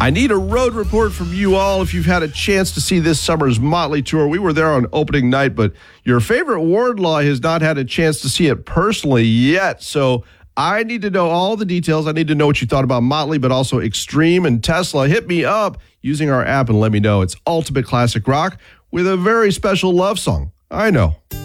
I need a road report from you all if you've had a chance to see this summer's Motley tour. We were there on opening night, but your favorite Wardlaw has not had a chance to see it personally yet. So I need to know all the details. I need to know what you thought about Motley, but also Extreme and Tesla. Hit me up using our app and let me know. It's Ultimate Classic Rock with a very special love song. I know.